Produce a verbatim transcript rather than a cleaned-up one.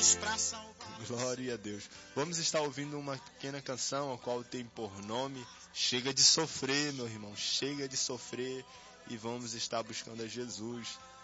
Glória a Deus. Vamos estar ouvindo uma pequena canção, a qual tem por nome Chega de Sofrer, meu irmão. Chega de sofrer. E vamos estar buscando a Jesus